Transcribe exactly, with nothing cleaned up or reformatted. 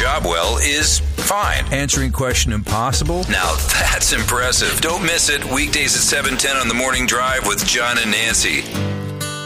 job well is fine. Answering question impossible? Now that's impressive. Don't miss it. Weekdays at seven ten on the Morning Drive with John and Nancy.